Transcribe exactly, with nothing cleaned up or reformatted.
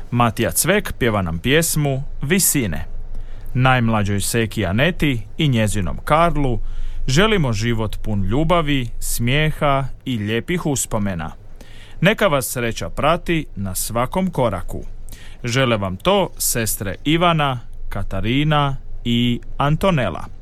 Matija Cvek pjeva nam pjesmu Visine. Najmlađoj Seki Aneti i njezinom Karlu želimo život pun ljubavi, smijeha i lijepih uspomena. Neka vas sreća prati na svakom koraku. Žele vam to sestre Ivana, Katarina i Antonela.